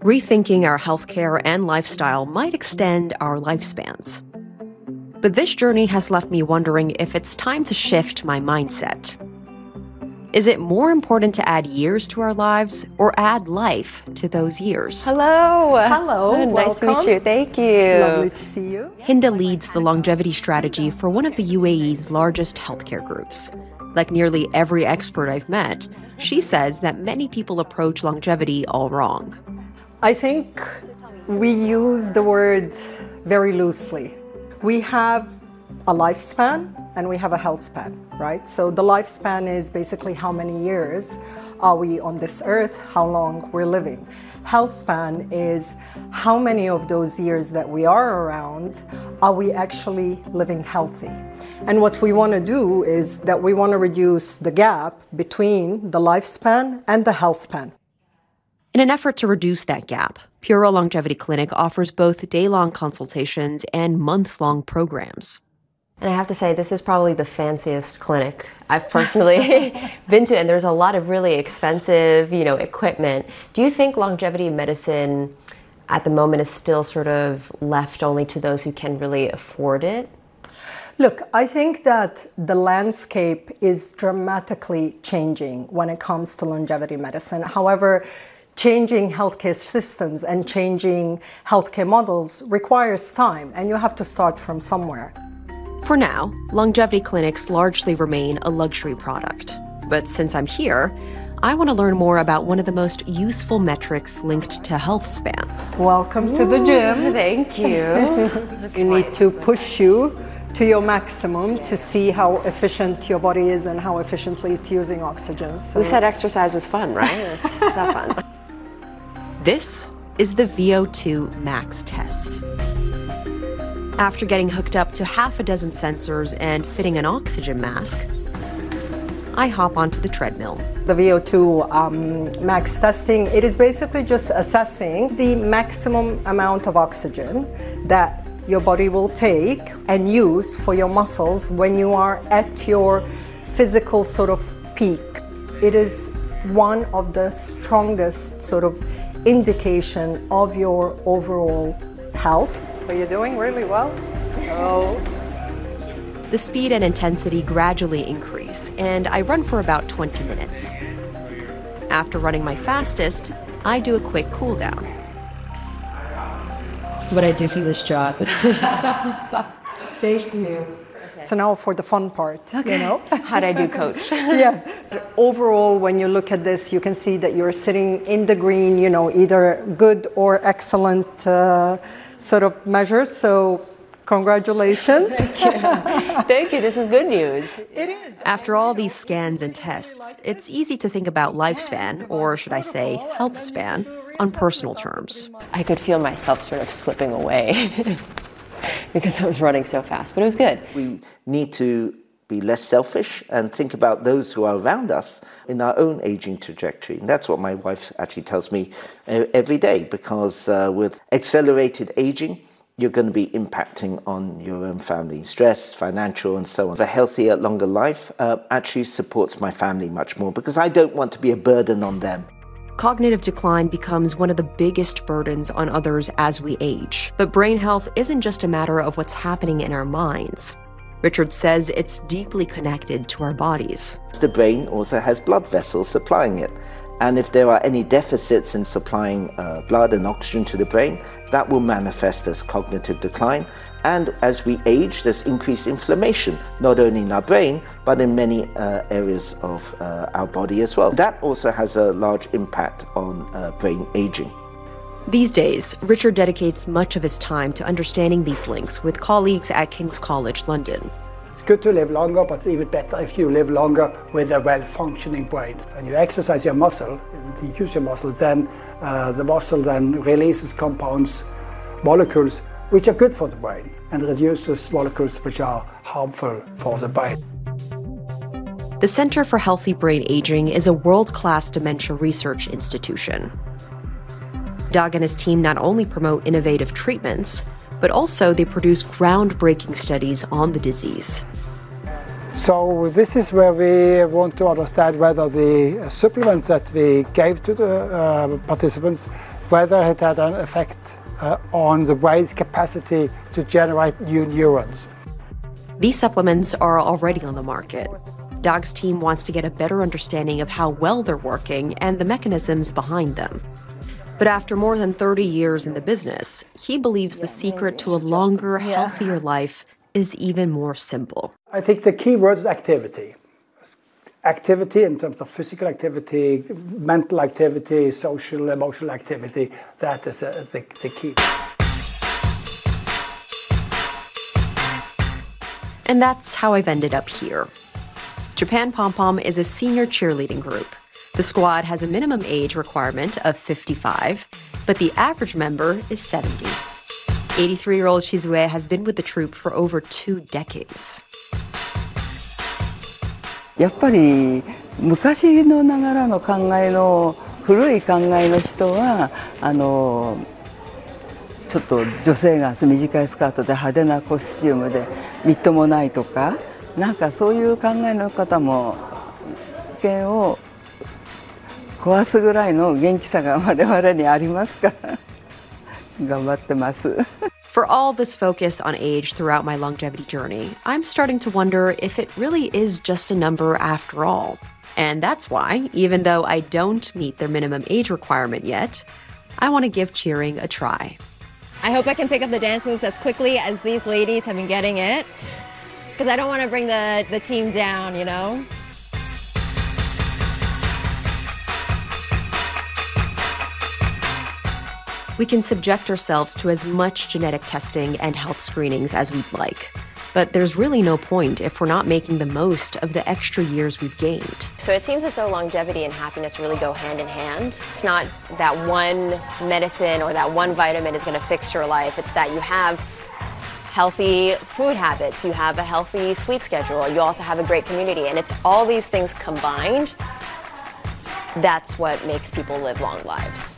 Rethinking our healthcare and lifestyle might extend our lifespans. But this journey has left me wondering if it's time to shift my mindset. Is it more important to add years to our lives or add life to those years? Hello. Hello. Nice to meet you. Thank you. Lovely to see you. Hinda leads the longevity strategy for one of the UAE's largest healthcare groups. Like nearly every expert I've met, she says that many people approach longevity all wrong. I think we use the word very loosely. We have a lifespan and we have a health span, right? So the lifespan is basically how many years are we on this earth, how long we're living. Health span is how many of those years that we are around are we actually living healthy. And what we want to do is that we want to reduce the gap between the lifespan and the health span. In an effort to reduce that gap, Puro Longevity Clinic offers both day-long consultations and months-long programs. And I have to say, this is probably the fanciest clinic I've personally been to, and there's a lot of really expensive, equipment. Do you think longevity medicine at the moment is still sort of left only to those who can really afford it? Look, I think that the landscape is dramatically changing when it comes to longevity medicine. However, changing healthcare systems and changing healthcare models requires time, and you have to start from somewhere. For now, longevity clinics largely remain a luxury product. But since I'm here, I want to learn more about one of the most useful metrics linked to health span. Welcome to the gym. Thank you. You need to push you to your maximum to see how efficient your body is and how efficiently it's using oxygen. So. Who said exercise was fun, right? It's not fun. This is the VO2 Max test. After getting hooked up to half a dozen sensors and fitting an oxygen mask, I hop onto the treadmill. The VO2 max testing, it is basically just assessing the maximum amount of oxygen that your body will take and use for your muscles when you are at your physical sort of peak. It is one of the strongest sort of indication of your overall health. Are you doing really well? Oh. The speed and intensity gradually increase, and I run for about 20 minutes. After running my fastest, I do a quick cool down. What I do for this job. Thank you. So now for the fun part, How'd I do, coach? Yeah. Overall, when you look at this, you can see that you're sitting in the green, either good or excellent sort of measures. So congratulations. Thank you. This is good news. It is. After all these scans and tests, it's easy to think about lifespan, or should I say health span, on personal terms. I could feel myself sort of slipping away because I was running so fast, but it was good. We need to be less selfish and think about those who are around us in our own aging trajectory. And that's what my wife actually tells me every day, because with accelerated aging, you're going to be impacting on your own family. Stress, financial, and so on. A healthier, longer life actually supports my family much more, because I don't want to be a burden on them. Cognitive decline becomes one of the biggest burdens on others as we age. But brain health isn't just a matter of what's happening in our minds. Richard says it's deeply connected to our bodies. The brain also has blood vessels supplying it. And if there are any deficits in supplying blood and oxygen to the brain, that will manifest as cognitive decline. And as we age, there's increased inflammation, not only in our brain, but in many areas of our body as well. That also has a large impact on brain aging. These days, Richard dedicates much of his time to understanding these links with colleagues at King's College London. It's good to live longer, but it's even better if you live longer with a well-functioning brain. When you exercise your muscle, you use your muscle, then the muscle then releases compounds, molecules, which are good for the brain, and reduces molecules which are harmful for the brain. The Center for Healthy Brain Aging is a world-class dementia research institution. Dag and his team not only promote innovative treatments, but also they produce groundbreaking studies on the disease. So this is where we want to understand whether the supplements that we gave to the participants, whether it had an effect on the brain's capacity to generate new neurons. These supplements are already on the market. Dag's team wants to get a better understanding of how well they're working and the mechanisms behind them. But after more than 30 years in the business, he believes the secret to a longer, healthier life is even more simple. I think the key word is activity. Activity in terms of physical activity, mental activity, social, emotional activity, that is the key. And that's how I've ended up here. Japan Pom Pom is a senior cheerleading group. The squad has a minimum age requirement of 55, but the average member is 70. 83-year-old Shizue has been with the troupe for over 2 decades. やっぱり昔のながらの考えの古い考えの人はちょっと女性が短いスカートで派手なコスチュームでみっともないとかなんかそういう考えの方も意見を壊すぐらいの元気さが我々にありますから頑張ってます。 For all this focus on age throughout my longevity journey, I'm starting to wonder if it really is just a number after all. And that's why, even though I don't meet their minimum age requirement yet, I want to give cheering a try. I hope I can pick up the dance moves as quickly as these ladies have been getting it, because I don't want to bring the team down, you know? We can subject ourselves to as much genetic testing and health screenings as we'd like. But there's really no point if we're not making the most of the extra years we've gained. So it seems as though longevity and happiness really go hand in hand. It's not that one medicine or that one vitamin is going to fix your life. It's that you have healthy food habits, you have a healthy sleep schedule, you also have a great community. And it's all these things combined that's what makes people live long lives.